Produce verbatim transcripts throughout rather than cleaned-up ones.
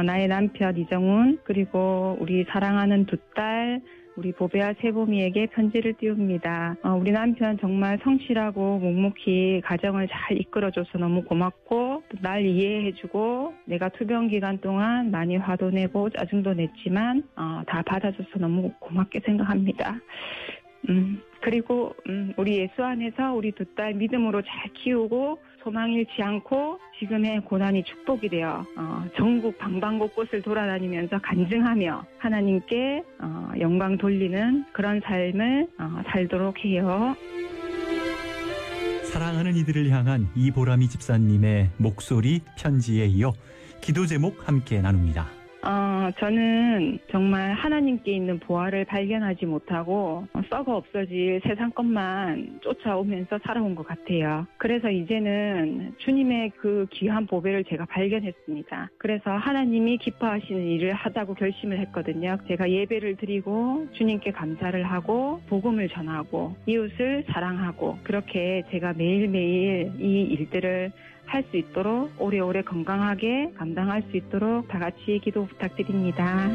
나의 남편 이정훈, 그리고 우리 사랑하는 두 딸, 우리 보배와 세봄이에게 편지를 띄웁니다. 어, 우리 남편 정말 성실하고 묵묵히 가정을 잘 이끌어줘서 너무 고맙고, 날 이해해주고, 내가 투병 기간 동안 많이 화도 내고 짜증도 냈지만 어, 다 받아줘서 너무 고맙게 생각합니다. 음, 그리고 음, 우리 예수 안에서 우리 두 딸 믿음으로 잘 키우고 소망 잃지 않고 지금의 고난이 축복이 되어 어, 전국 방방곳곳을 돌아다니면서 간증하며 하나님께 어, 영광 돌리는 그런 삶을 어, 살도록 해요. 사랑하는 이들을 향한 이보람이 집사님의 목소리 편지에 이어 기도 제목 함께 나눕니다. 어, 저는 정말 하나님께 있는 보화를 발견하지 못하고 썩어 없어질 세상 것만 쫓아오면서 살아온 것 같아요. 그래서 이제는 주님의 그 귀한 보배를 제가 발견했습니다. 그래서 하나님이 기뻐하시는 일을 하자고 결심을 했거든요. 제가 예배를 드리고 주님께 감사를 하고 복음을 전하고 이웃을 사랑하고 그렇게 제가 매일매일 이 일들을 할 수 있도록 오래오래 건강하게 감당할 수 있도록 다 같이 기도 부탁드립니다.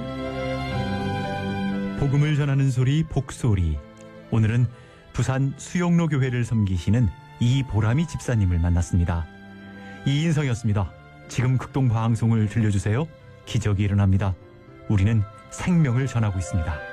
복음을 전하는 소리 복소리. 오늘은 부산 수영로 교회를 섬기시는 이보람이 집사님을 만났습니다. 이인성이었습니다. 지금 극동 방송을 들려주세요. 기적이 일어납니다. 우리는 생명을 전하고 있습니다.